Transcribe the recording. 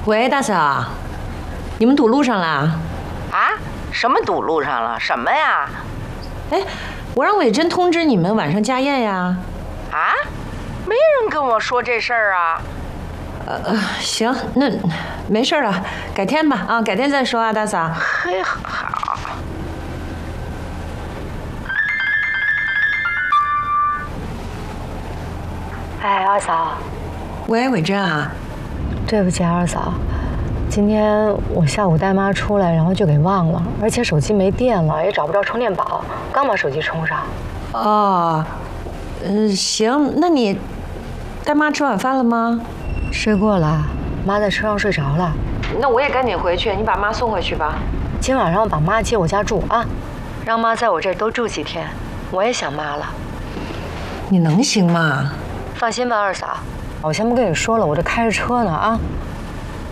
喂，大嫂，你们堵路上了？ 啊？什么堵路上了？什么呀？ 哎，我让伟珍通知你们晚上家宴呀。 啊？没人跟我说这事儿啊。 行，那没事了，改天吧啊，改天再说啊，大嫂。 嘿，好。 哎，二嫂。 喂，伟珍啊。 对不起，二嫂，今天我下午带妈出来，然后就给忘了，而且手机没电了，也找不着充电宝，刚把手机充上。 哦，行，那你带妈吃晚饭了吗？ 吃过了，妈在车上睡着了。 那我也赶紧回去，你把妈送回去吧。 今晚让把妈接我家住啊，让妈在我这儿多住几天，我也想妈了。 你能行吗？ 放心吧，二嫂，我先不跟你说了，我这开着车呢啊。